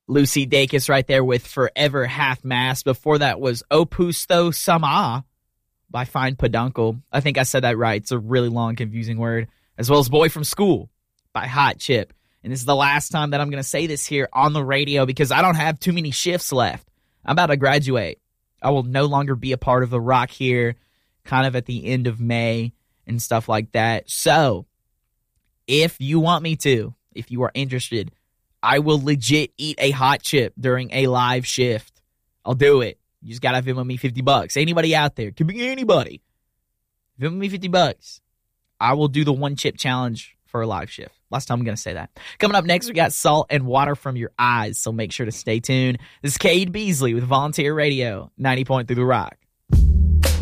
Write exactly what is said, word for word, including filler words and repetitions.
Lucy Dacus right there with Forever Half Mast. Before that was Opusto Sama by Fine Peduncle. I think I said that right. It's a really long, confusing word. As well as Boy from School by Hot Chip. And this is the last time that I'm going to say this here on the radio because I don't have too many shifts left. I'm about to graduate. I will no longer be a part of the rock here kind of at the end of May and stuff like that. So if you want me to, if you are interested, I will legit eat a hot chip during a live shift. I'll do it. You just got to Venmo me fifty bucks. Anybody out there, could be anybody. Venmo me fifty bucks. I will do the one chip challenge for a live shift. Last time I'm going to say that. Coming up next, we got Salt and Water from Your Eyes, so make sure to stay tuned. This is Cade Beasley with Volunteer Radio, ninety point three The Rock.